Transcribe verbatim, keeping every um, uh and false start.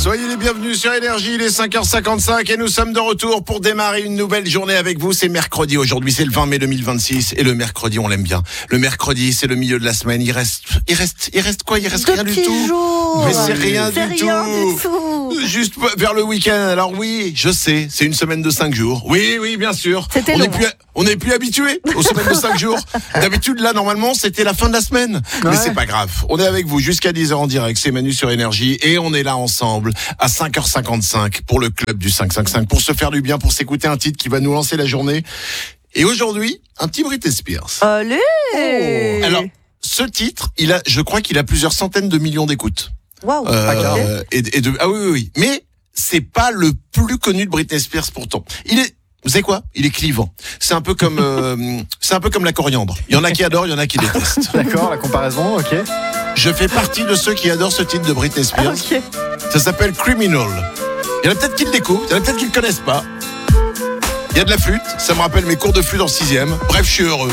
Soyez les bienvenus sur Énergie, il est cinq heures cinquante-cinq et nous sommes de retour pour démarrer une nouvelle journée avec vous. C'est mercredi aujourd'hui, c'est le vingt mai deux mille vingt-six et le mercredi, on l'aime bien. Le mercredi, c'est le milieu de la semaine, il reste, il reste, il reste quoi? Il reste Deux rien du petits tout. jours. Mais c'est rien, C'est du, rien tout. du tout. Juste vers le week-end. Alors oui, je sais, c'est une semaine de cinq jours. Oui, oui, bien sûr. C'était on long. est plus, on est plus habitué aux semaines de cinq jours. D'habitude, là, normalement, c'était la fin de la semaine. Mais Ouais. c'est pas grave. On est avec vous jusqu'à dix heures en direct. C'est Manu sur Énergie et on est là ensemble à cinq heures cinquante-cinq pour le club du cinq cent cinquante-cinq, pour se faire du bien, pour s'écouter un titre qui va nous lancer la journée. Et aujourd'hui, un petit Britney Spears. Allez. Oh. Alors, ce titre, il a, je crois qu'il a plusieurs centaines de millions d'écoutes. Waouh. Euh, et, et de, ah oui, oui, oui. Mais c'est pas le plus connu de Britney Spears pourtant. Il est, vous savez quoi? Il est clivant. C'est un peu comme, euh, c'est un peu comme la coriandre. Il y en a qui adorent, il y en a qui détestent. D'accord, la comparaison, ok. Je fais partie de ceux qui adorent ce titre de Britney Spears. Ok. Ça s'appelle Criminal. Il y en a peut-être qui le découvrent, il y en a peut-être qui le connaissent pas. Il y a de la flûte, ça me rappelle mes cours de flûte en sixième. Bref, je suis heureux.